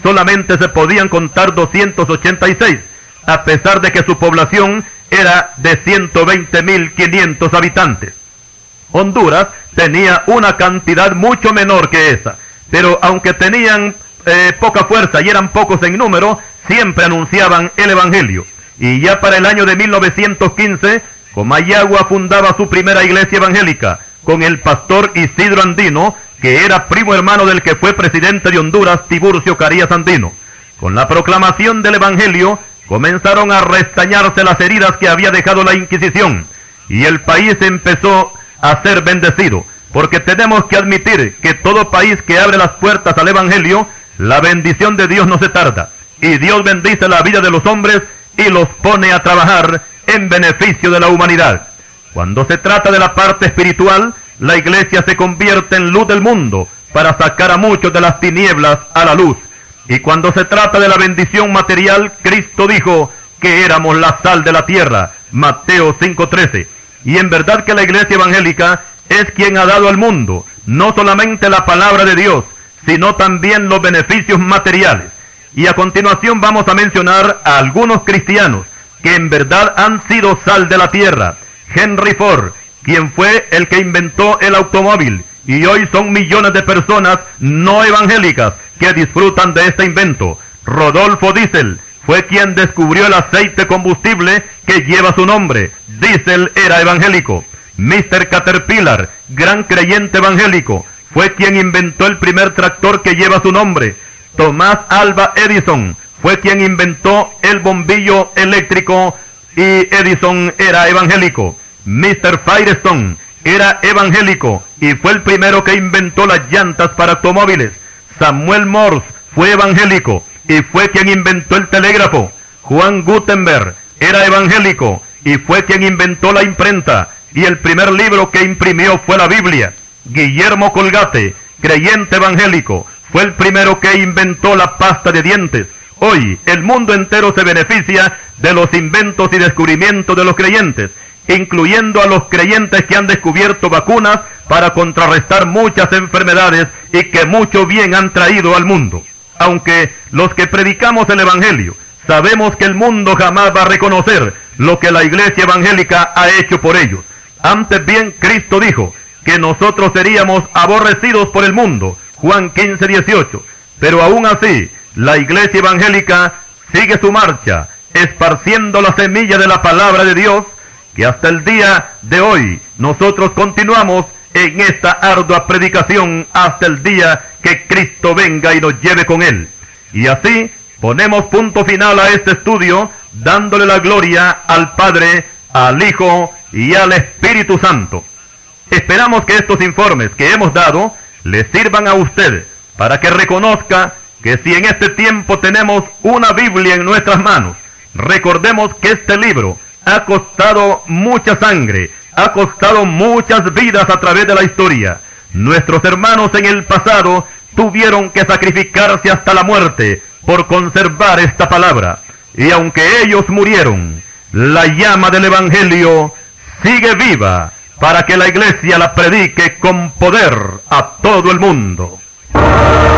solamente se podían contar 286, a pesar de que su población era de 120.500 habitantes. Honduras tenía una cantidad mucho menor que esa, pero aunque tenían poca fuerza y eran pocos en número, siempre anunciaban el Evangelio. Y ya para el año de 1915, Comayagua fundaba su primera iglesia evangélica, con el pastor Isidro Andino, que era primo hermano del que fue presidente de Honduras, Tiburcio Carías Andino. Con la proclamación del Evangelio, comenzaron a restañarse las heridas que había dejado la Inquisición, y el país empezó a ser bendecido, porque tenemos que admitir que todo país que abre las puertas al Evangelio, la bendición de Dios no se tarda, y Dios bendice la vida de los hombres y los pone a trabajar en beneficio de la humanidad. Cuando se trata de la parte espiritual, la iglesia se convierte en luz del mundo para sacar a muchos de las tinieblas a la luz. Y cuando se trata de la bendición material, Cristo dijo que éramos la sal de la tierra, Mateo 5:13. Y en verdad que la iglesia evangélica es quien ha dado al mundo no solamente la palabra de Dios, sino también los beneficios materiales. Y a continuación vamos a mencionar a algunos cristianos que en verdad han sido sal de la tierra. Henry Ford, quien fue el que inventó el automóvil, y hoy son millones de personas no evangélicas que disfrutan de este invento. Rodolfo Diesel fue quien descubrió el aceite combustible que lleva su nombre. Diesel era evangélico. Mr. Caterpillar, gran creyente evangélico, fue quien inventó el primer tractor que lleva su nombre. Tomás Alva Edison fue quien inventó el bombillo eléctrico y Edison era evangélico. Mr. Firestone era evangélico y fue el primero que inventó las llantas para automóviles. Samuel Morse fue evangélico y fue quien inventó el telégrafo. Juan Gutenberg era evangélico y fue quien inventó la imprenta, y el primer libro que imprimió fue la Biblia. Guillermo Colgate, creyente evangélico, fue el primero que inventó la pasta de dientes. Hoy el mundo entero se beneficia de los inventos y descubrimientos de los creyentes, incluyendo a los creyentes que han descubierto vacunas para contrarrestar muchas enfermedades y que mucho bien han traído al mundo. Aunque los que predicamos el Evangelio sabemos que el mundo jamás va a reconocer lo que la iglesia evangélica ha hecho por ellos. Antes bien, Cristo dijo que nosotros seríamos aborrecidos por el mundo, Juan 15:18. Pero aún así, la iglesia evangélica sigue su marcha, esparciendo la semilla de la palabra de Dios, que hasta el día de hoy nosotros continuamos en esta ardua predicación hasta el día que Cristo venga y nos lleve con Él. Y así ponemos punto final a este estudio, dándole la gloria al Padre, al Hijo y al Espíritu Santo. Esperamos que estos informes que hemos dado le sirvan a usted para que reconozca que si en este tiempo tenemos una Biblia en nuestras manos, recordemos que este libro ha costado mucha sangre, ha costado muchas vidas a través de la historia. Nuestros hermanos en el pasado tuvieron que sacrificarse hasta la muerte por conservar esta palabra. Y aunque ellos murieron, la llama del Evangelio sigue viva para que la iglesia la predique con poder a todo el mundo.